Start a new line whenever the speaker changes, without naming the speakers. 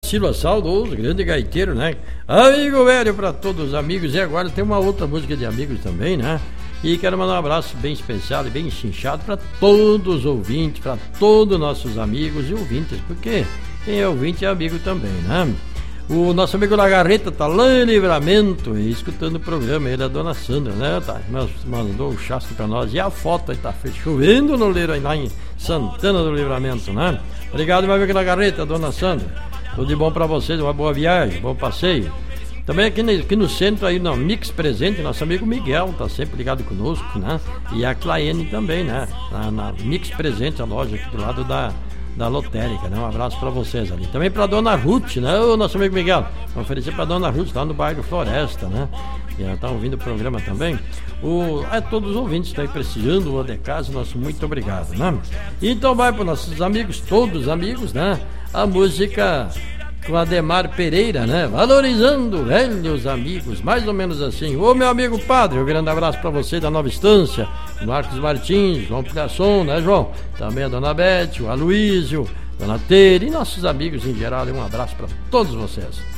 Silva, saudoso, grande gaiteiro, né? Amigo velho para todos os amigos. E agora tem uma outra música de amigos também, né? E quero mandar um abraço bem especial e bem chinchado para todos os ouvintes, para todos os nossos amigos e ouvintes, porque quem é ouvinte é amigo também, né? O nosso amigo Lagarreta tá lá em Livramento e escutando o programa, ele é a dona Sandra, né? Tá, mandou o chastro pra nós e a foto aí tá chovendo no Leiro, lá em Santana do Livramento, né? Obrigado, meu amigo Lagarreta, dona Sandra. Tudo de bom pra vocês, uma boa viagem, bom passeio. Também aqui no centro, aí no Mix Presente, nosso amigo Miguel tá sempre ligado conosco, né? E a Claene também, né? Na Mix Presente, a loja aqui do lado da lotérica, né? Um abraço pra vocês ali. Também pra dona Ruth, né? O nosso amigo Miguel. Vou oferecer pra dona Ruth lá no bairro Floresta, né? E ela tá ouvindo o programa também. Todos os ouvintes estão aí prestigiando o de casa, nosso muito obrigado, né? Então vai para nossos amigos, todos os amigos, né? A música com Ademar Pereira, né? Valorizando velhos amigos, mais ou menos assim. Ô meu amigo padre, um grande abraço pra você da Nova Estância, Marcos Martins, João Pilhação, né, João? Também a dona Bete, o Aloísio, dona Tere e nossos amigos em geral. Um abraço pra todos vocês.